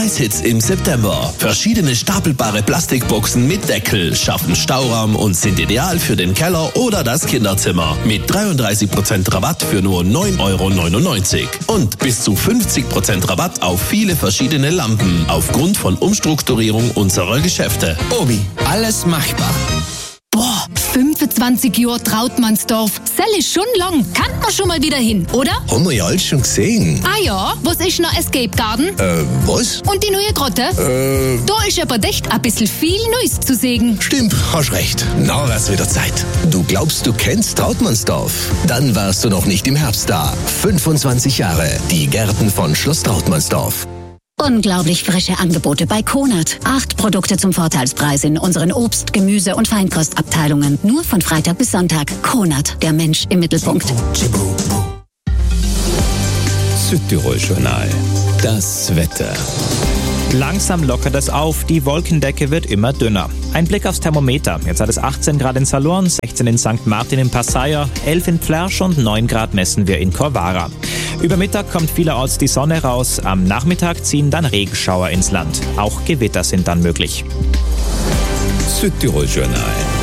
Preishits im September. Verschiedene stapelbare Plastikboxen mit Deckel schaffen Stauraum und sind ideal für den Keller oder das Kinderzimmer. Mit 33% Rabatt für nur 9,99 €. Und bis zu 50% Rabatt auf viele verschiedene Lampen aufgrund von Umstrukturierung unserer Geschäfte. Obi, alles machbar. Boah, 25 Jahre Trautmannsdorf. Das ist schon lang. Kann man schon mal wieder hin, oder? Haben wir ja alles schon gesehen. Ah ja, was ist noch Escape Garden? Was? Und die neue Grotte? Da ist aber echt ein bisschen viel Neues zu sehen. Stimmt, hast recht. Na, wär's wieder Zeit. Du glaubst, du kennst Trautmannsdorf? Dann warst du noch nicht im Herbst da. 25 Jahre. Die Gärten von Schloss Trautmannsdorf. Unglaublich frische Angebote bei Konert. 8 Produkte zum Vorteilspreis in unseren Obst-, Gemüse- und Feinkostabteilungen. Nur von Freitag bis Sonntag. Konert, der Mensch im Mittelpunkt. Südtirol-Journal. Das Wetter. Langsam lockert es auf, die Wolkendecke wird immer dünner. Ein Blick aufs Thermometer. Jetzt hat es 18 Grad in Salurn, 16 in St. Martin in Passeier, 11 in Pflersch und 9 Grad messen wir in Corvara. Über Mittag kommt vielerorts die Sonne raus, am Nachmittag ziehen dann Regenschauer ins Land. Auch Gewitter sind dann möglich. Südtirol-Journal.